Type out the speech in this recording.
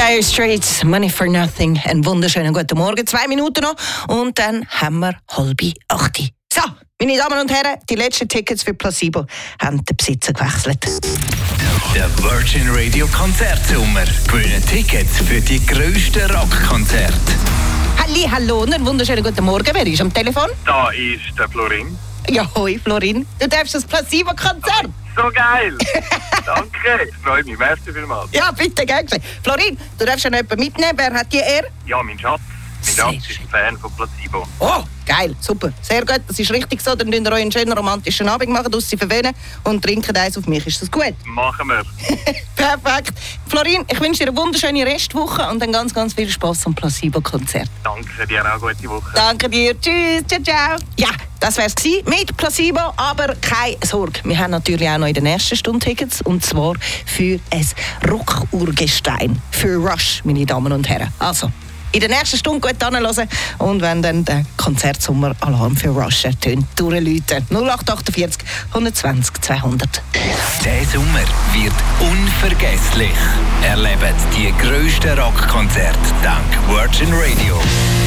Dire Straits, Money for Nothing. Einen wunderschönen guten Morgen, 2 Minuten noch und dann haben wir 7:30. So, meine Damen und Herren, die letzten Tickets für Placebo haben den Besitzer gewechselt. Der Virgin Radio Konzertsommer. Gewinnen Tickets für die grössten Rockkonzerte. Hallo und einen wunderschönen guten Morgen. Wer ist am Telefon? Da ist der Florin. Ja, hoi Florin. Du darfst das Placebo-Konzert. So geil! Danke, freut mich. Merci vielmals. Ja, bitte, gern geschehen. Florin, du darfst ja noch jemanden mitnehmen. Wer hat die Ehre? Ja, mein Schatz. Mein Schatz ist ein Fan von Placebo. Oh, geil, super. Sehr gut, das ist richtig so. Dann könnt ihr euch einen schönen romantischen Abend machen, draussen verwöhnen und trinken eins auf mich. Ist das gut? Machen wir. Perfekt. Florin, ich wünsche dir eine wunderschöne Restwoche und dann ganz, ganz viel Spass am Placebo-Konzert. Danke dir auch, gute Woche. Danke dir. Tschüss. Ciao, ciao. Ja, das wär's gewesen mit Placebo, aber keine Sorge. Wir haben natürlich auch noch in der nächsten Stunde Tickets und zwar für ein Rock-Urgestein. Für Rush, meine Damen und Herren. Also, in der nächsten Stunde gut anhören und wenn dann der Konzertsommer-Alarm für Rush ertönt, durchläuten. 0848 120 200. Der Sommer wird unvergesslich. Erlebt die grössten Rockkonzerte dank Virgin Radio.